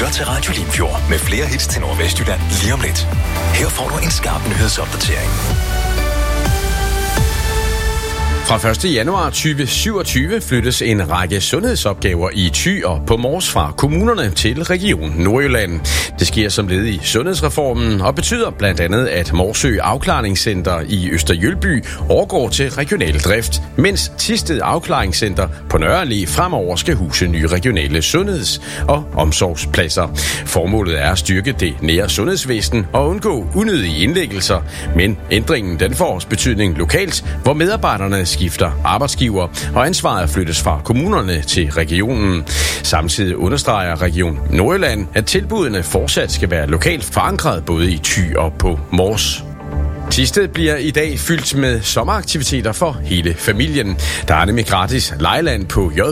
lytter til Radio Limfjord med flere hits til Nordvestjylland lige om lidt. Her får du en skarp nyhedsopdatering. Fra 1. januar 2027 flyttes en række sundhedsopgaver i Thy og på Mors fra kommunerne til Region Nordjylland. Det sker som led i sundhedsreformen og betyder blandt andet, at Morsø Afklaringscenter i Østerjølby overgår til regional drift, mens Thisted Afklaringscenter på Nørre Allé fremover skal huse nye regionale sundheds- og omsorgspladser. Formålet er at styrke det nære sundhedsvæsen og undgå unødige indlæggelser, men ændringen den får også betydning lokalt, hvor medarbejderne skifter arbejdsgiver, og ansvaret flyttes fra kommunerne til regionen. Samtidig understreger Region Nordjylland, at tilbudene fortsat skal være lokalt forankret både i Thy og på Mors. Thisted bliver i dag fyldt med sommeraktiviteter for hele familien. Der er nemlig gratis lejeland på